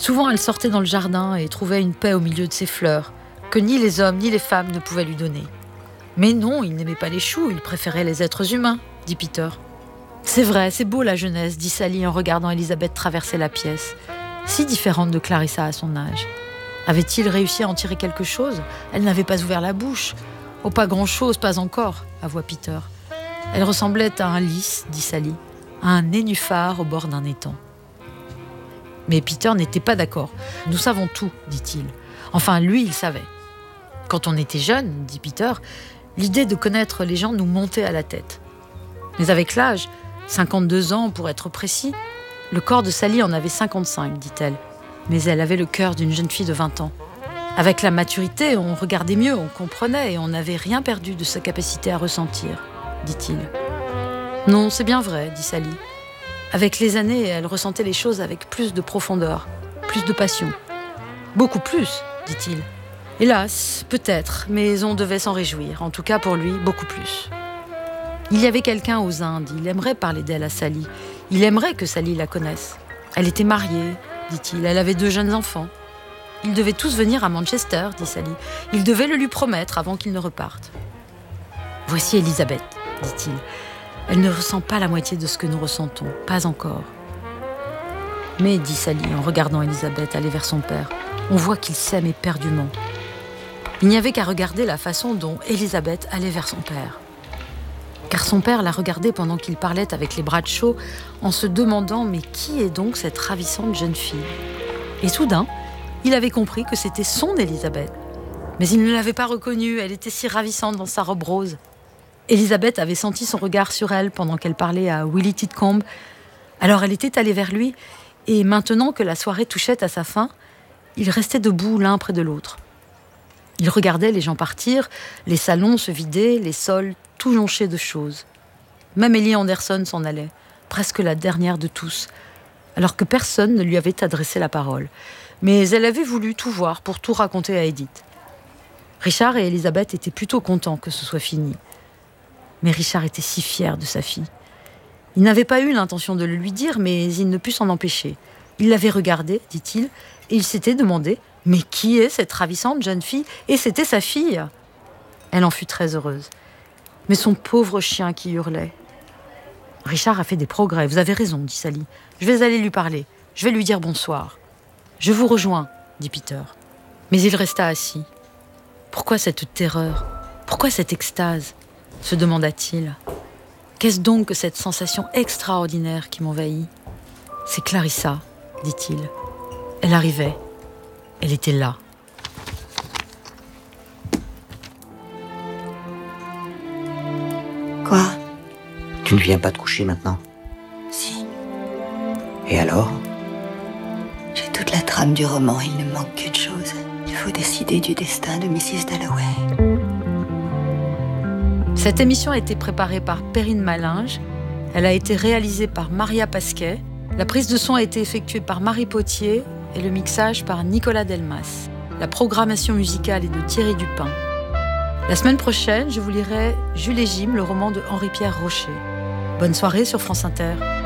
Souvent, elle sortait dans le jardin et trouvait une paix au milieu de ses fleurs, que ni les hommes ni les femmes ne pouvaient lui donner. Mais non, il n'aimait pas les choux, il préférait les êtres humains, dit Peter. C'est vrai, c'est beau la jeunesse, dit Sally en regardant Elisabeth traverser la pièce. Si différente de Clarissa à son âge. Avait-il réussi à en tirer quelque chose ? Elle n'avait pas ouvert la bouche. Oh, pas grand-chose, pas encore, avoua Peter. Elle ressemblait à un lys, dit Sally, à un nénuphar au bord d'un étang. Mais Peter n'était pas d'accord. Nous savons tout, dit-il. Enfin, lui, il savait. Quand on était jeune, dit Peter, l'idée de connaître les gens nous montait à la tête. Mais avec l'âge, 52 ans pour être précis, le corps de Sally en avait 55, dit-elle. Mais elle avait le cœur d'une jeune fille de 20 ans. Avec la maturité, on regardait mieux, on comprenait et on n'avait rien perdu de sa capacité à ressentir, dit-il. Non, c'est bien vrai, dit Sally. Avec les années, elle ressentait les choses avec plus de profondeur, plus de passion. Beaucoup plus, dit-il. Hélas, peut-être, mais on devait s'en réjouir. En tout cas, pour lui, beaucoup plus. Il y avait quelqu'un aux Indes. Il aimerait parler d'elle à Sally. Il aimerait que Sally la connaisse. Elle était mariée, dit-il. Elle avait 2 jeunes enfants. Ils devaient tous venir à Manchester, dit Sally. Il devait le lui promettre avant qu'il ne reparte. Voici Elisabeth, dit-il. Elle ne ressent pas la moitié de ce que nous ressentons. Pas encore. Mais, dit Sally en regardant Elisabeth aller vers son père, on voit qu'ils s'aiment éperdument. Il n'y avait qu'à regarder la façon dont Elisabeth allait vers son père. Car son père la regardait pendant qu'il parlait avec les bras chauds en se demandant « Mais qui est donc cette ravissante jeune fille ?» Et soudain, il avait compris que c'était son Elisabeth. Mais il ne l'avait pas reconnue, elle était si ravissante dans sa robe rose. Elisabeth avait senti son regard sur elle pendant qu'elle parlait à Willie Titcomb. Alors elle était allée vers lui et maintenant que la soirée touchait à sa fin, ils restaient debout l'un près de l'autre. Ils regardaient les gens partir, les salons se vider, les sols tout jonchés de choses. Même Ellie Anderson s'en allait, presque la dernière de tous, alors que personne ne lui avait adressé la parole. Mais elle avait voulu tout voir pour tout raconter à Edith. Richard et Elisabeth étaient plutôt contents que ce soit fini. Mais Richard était si fier de sa fille. Il n'avait pas eu l'intention de le lui dire, mais il ne put s'en empêcher. Il l'avait regardée, dit-il, et il s'était demandé « Mais qui est cette ravissante jeune fille ?» Et c'était sa fille. Elle en fut très heureuse. Mais son pauvre chien qui hurlait. « Richard a fait des progrès, vous avez raison, dit Sally. Je vais aller lui parler, je vais lui dire bonsoir. »« Je vous rejoins, dit Peter. » Mais il resta assis. « Pourquoi cette terreur ? Pourquoi cette extase ? Se demanda-t-il. Qu'est-ce donc que cette sensation extraordinaire qui m'envahit ? C'est Clarissa, dit-il. Elle arrivait. Elle était là. Quoi ? Tu ne viens pas te coucher maintenant ? Si, Et alors ? j'ai toute la trame du roman, il ne manque qu'une chose. Il faut décider du destin de Mrs. Dalloway. Cette émission a été préparée par Perrine Malinge. Elle a été réalisée par Maria Pasquet. La prise de son a été effectuée par Marie Potier et le mixage par Nicolas Delmas. La programmation musicale est de Thierry Dupin. La semaine prochaine, je vous lirai Jules et Jim, le roman de Henri-Pierre Rocher. Bonne soirée sur France Inter.